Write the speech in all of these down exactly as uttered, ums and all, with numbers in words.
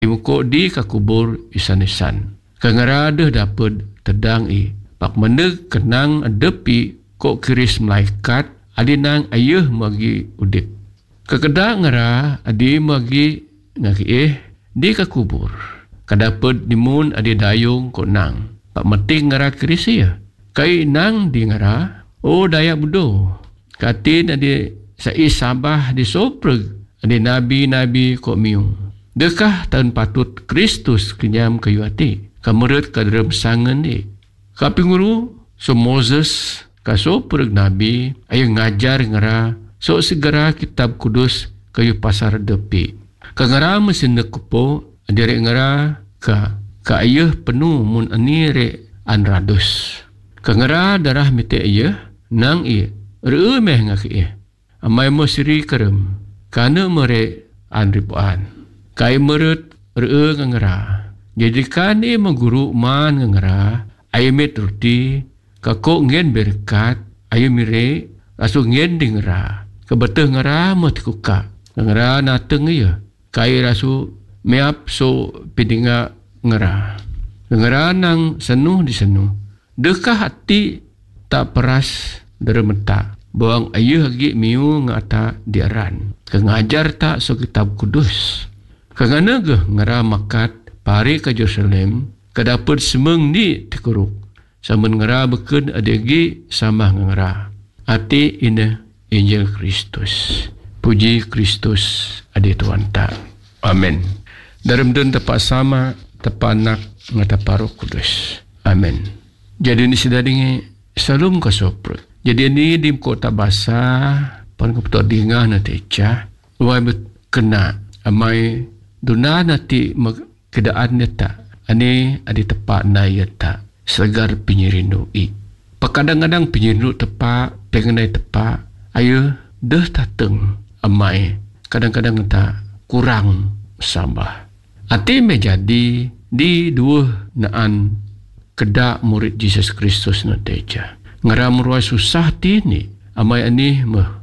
Imuko di kakubur isan-isan. Kangarada dapat tedang i. Pak mana kenang adepi kok kiris malaikat adinang ayah magi udip. Kekedak ngara adi magi ngaki eh di kakubur. Kadapet dimun adi dayung kok nang. Pak meting ngara kiris ya. Kai nang di ngara. Oh daya budo. Katin adi sai sabah di sopreg. Adi nabi-nabi kok miung. Dekah tahun patut Kristus kenyam kayu hati. Kamerut ka dalam sangan di. Kapinguru so Moses kaso pereg nabi ayo ngajar ngara so segera kitab kudus kayu pasar depi. Kangara mesin kupo adire ngara ka ka ayah penuh mun ani re anradus. Kangara darah mite ayah nang i reu meh ngaki eh. Amai mo siri kerem kana mere anripuan. Kai merut reu ngara. Jadi kan i maguru man ngara ayo met ruti kako ngen berkat ayo mire asu ngen dingera kebeteh ngara mo tikuka ngara nateng ya kai rasu meap so pidinga ngara ngara nang senuh di senuh dekah hati tak peras deremeta bawang ayo lagi miu ngata diaran kengajar tak so kitab kudus kangana ge ngara makat pari ke Jerusalem kadapet semeng ni tikuruk samun ngara beken adegi sama ngara ati ina Injil Kristus puji Kristus adi Tuhan ta amin dalam dun tepat sama tepat nak ngata Roh Kudus amin. Jadi ni sedadingi salum kasopro jadi ni di kota basa pan keputuk dingah na teca luai kena amai duna nati kedaan ta ani adi tepat na ya ta segar penyirindu i. Pakadang-kadang penyirindu tepak, pengenai tepak, ayo dah tateng amai. Kadang-kadang ta kurang sabah. Ati menjadi di dua naan kedak murid Yesus Kristus na teja. Ngaram ruai susah tini amai ani meh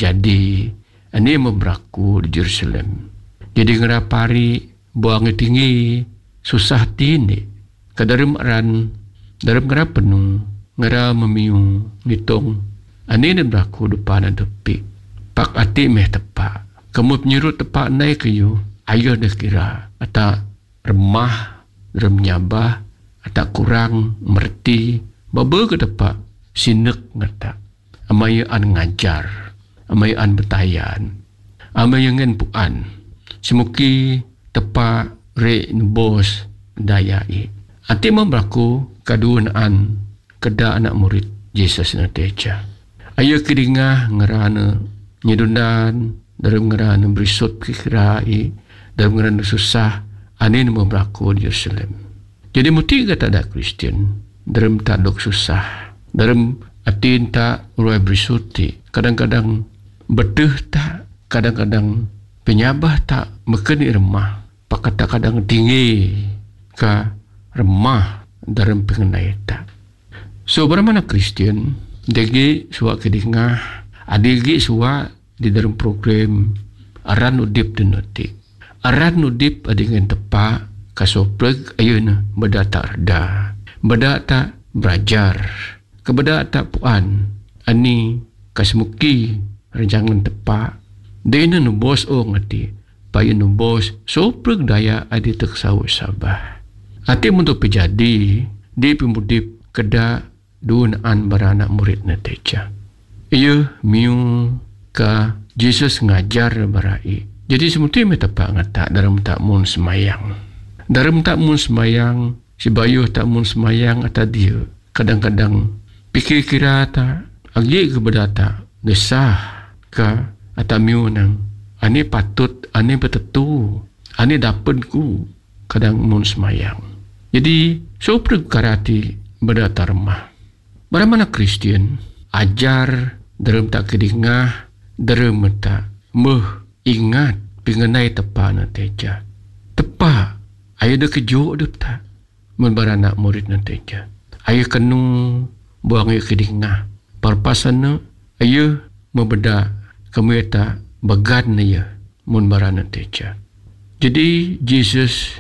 jadi ani memberaku di Jerusalem. Jadi ngerapari buang tinggi susah tini kadarim ran dalam ngara penuh ngara memiung ngitung ani dan berlaku depan dan depi pak ati meh tepak kamu penyurut tepak naik kayu ayo dah kira atau remah rem nyabah atau kurang merti baba ke tepak sinek ngata amai an ngajar amai an betayan amai yang puan semuki tepak re bos dayai ati memberaku kaduan keda anak murid Yesus na teja ayo kedingah ngerana nyedundan dalam ngerana berisut kirai dalam ngerana susah anin memberaku di Yerusalem. Jadi muti kata ada Kristian dalam tak dok susah dalam atin tak urai berisuti kadang-kadang betuh tak kadang-kadang penyabah tak mekeni remah pak kadang tinggi ka remah dalam pengenai tak. So bagaimana Kristian degi suak kedingah adigi suak di dalam program aran udip dan noti aran udip adingan tepak kasopreg ayuna beda tak reda beda tak belajar kebeda tak puan ani kasmuki rancangan tepak dena nubos o ngati payu nubos sopreg daya adi teksawu sabah ati untuk pejadi di pemudip keda dunaan beranak murid na teja. Ia miu ka Jesus ngajar barai. Jadi semuti me tepak ngata dalam tak mun semayang. Dalam tak mun semayang si bayu tak mun semayang ata dia. Kadang-kadang pikir kira ta agi kepada ta gesah ka ata miu nang ani patut ani betetu ani dapat ku kadang mun semayang. Jadi so perkarati berdata remah. Bagaimana Kristian ajar dalam tak kedingah dalam tak meh ingat pengenai tepa na teja. Tepa ayo dah kejuk dah tak membaranak murid na teja. Ayo kenu buang ayo kedingah. Parpasana ayo membeda kamu tak bagan na ya membaranak teja. Jadi, Jesus